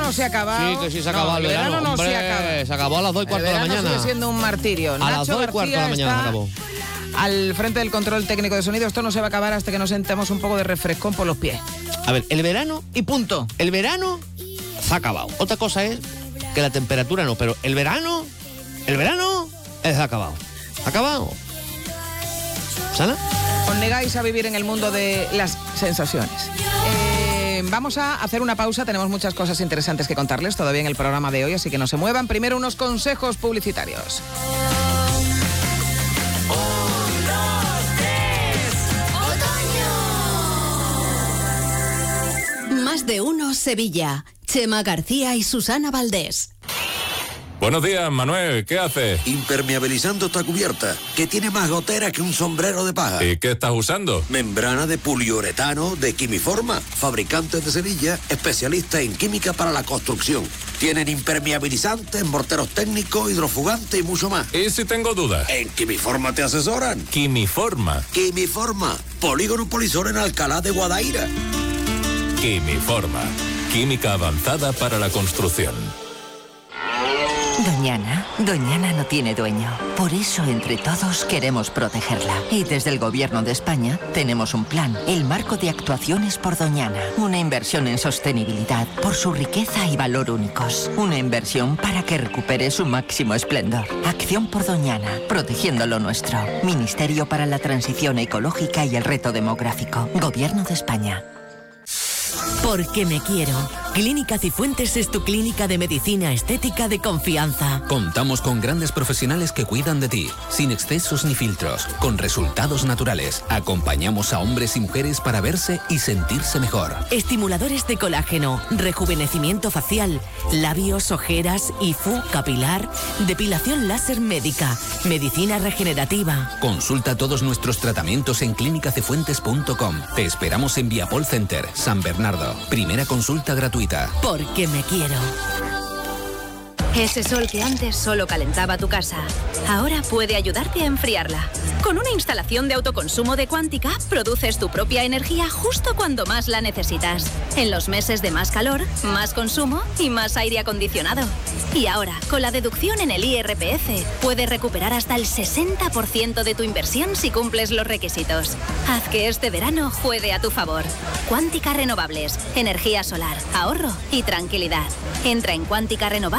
no se ha acabado. Sí, que sí se ha acabado el verano. no Hombre, se acaba. se acabó a las 2:15 de la mañana. Sigue siendo un martirio. A las Nacho 2:15 de la García mañana se está acabó. al frente del control técnico de sonido. Esto no se va a acabar hasta que nos sentemos un poco de refrescón por los pies. A ver, el verano Y punto. se ha acabado. Otra cosa es que la temperatura no, pero el verano se ha acabado. ¿Acabado? ¿Sana? Os negáis a vivir en el mundo de las sensaciones. Vamos a hacer una pausa, tenemos muchas cosas interesantes que contarles todavía en el programa de hoy, así que no se muevan. Primero unos consejos publicitarios. Más de uno Sevilla. Chema García y Susana Valdés. Buenos días, Manuel. ¿Qué haces? Impermeabilizando esta cubierta, que tiene más gotera que un sombrero de paja. ¿Y qué estás usando? Membrana de poliuretano de Quimiforma, fabricantes de Sevilla, especialistas en química para la construcción. Tienen impermeabilizantes, morteros técnicos, hidrofugantes y mucho más. ¿Y si tengo dudas? En Quimiforma te asesoran. Quimiforma. Quimiforma, Polígono Polisor en Alcalá de Guadaira. Quimiforma. Química avanzada para la construcción. Doñana no tiene dueño. Por eso, entre todos, queremos protegerla. Y desde el Gobierno de España tenemos un plan, el Marco de Actuaciones por Doñana. Una inversión en sostenibilidad por su riqueza y valor únicos. Una inversión para que recupere su máximo esplendor. Acción por Doñana, protegiendo lo nuestro. Ministerio para la Transición Ecológica y el Reto Demográfico. Gobierno de España. Porque me quiero. Clínica Cifuentes es tu clínica de medicina estética de confianza. Contamos con grandes profesionales que cuidan de ti, sin excesos ni filtros, con resultados naturales. Acompañamos a hombres y mujeres para verse y sentirse mejor. Estimuladores de colágeno, rejuvenecimiento facial, labios, ojeras, IFU, capilar, depilación láser médica, medicina regenerativa. Consulta todos nuestros tratamientos en clínicacifuentes.com. Te esperamos en Viapol Center, San Bernardo. Primera consulta gratuita. Porque me quiero. Ese sol que antes solo calentaba tu casa, ahora puede ayudarte a enfriarla. Con una instalación de autoconsumo de Quántica, produces tu propia energía justo cuando más la necesitas. En los meses de más calor, más consumo y más aire acondicionado. Y ahora, con la deducción en el IRPF, puedes recuperar hasta el 60% de tu inversión si cumples los requisitos. Haz que este verano juegue a tu favor. Quántica Renovables, energía solar, ahorro y tranquilidad. Entra en Quántica Renovables.